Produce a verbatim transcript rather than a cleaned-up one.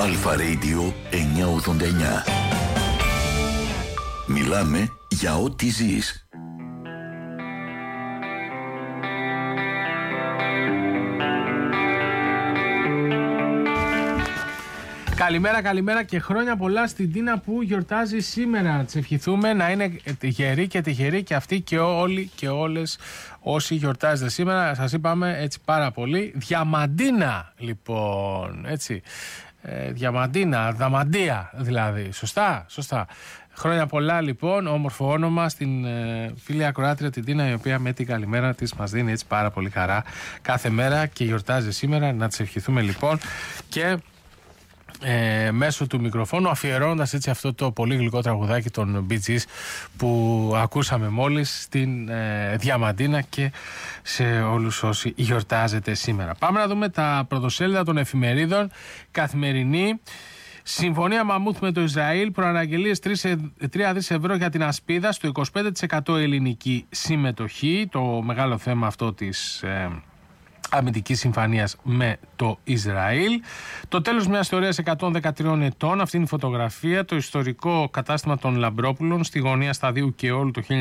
Αλφα Radio εννιακόσια ογδόντα εννιά. Μιλάμε για ό,τι ζεις. Καλημέρα, καλημέρα και χρόνια πολλά στην Τίνα που γιορτάζει σήμερα. Της ευχηθούμε να είναι τυχεροί και τυχεροί και αυτοί και όλοι και όλες όσοι γιορτάζετε σήμερα. Σας είπαμε έτσι πάρα πολύ. Διαμαντίνα λοιπόν, έτσι. Ε, Διαμαντίνα, Δαμαντία δηλαδή. Σωστά, σωστά. Χρόνια πολλά λοιπόν, όμορφο όνομα στην ε, φίλη ακροάτρια την Τίνα, η οποία με την καλημέρα της μας δίνει έτσι πάρα πολύ χαρά κάθε μέρα και γιορτάζει σήμερα. Να της ευχηθούμε λοιπόν και Ε, μέσω του μικροφόνου, αφιερώνοντας έτσι αυτό το πολύ γλυκό τραγουδάκι των Bee Gees που ακούσαμε μόλις στην ε, Διαμαντίνα και σε όλους όσοι γιορτάζετε σήμερα. Πάμε να δούμε τα πρωτοσέλιδα των εφημερίδων. Καθημερινή. Συμφωνία μαμούθ με το Ισραήλ, προαναγγελίες τρία δις ευρώ για την ασπίδα, στο είκοσι πέντε τοις εκατό ελληνική συμμετοχή, το μεγάλο θέμα αυτό της ε, αμυντικής συμφωνίας με το Ισραήλ. Το τέλος μιας θεωρίας εκατόν δεκατρία ετών, αυτή είναι η φωτογραφία, το ιστορικό κατάστημα των Λαμπρόπουλων στη γωνία Σταδίου και όλου το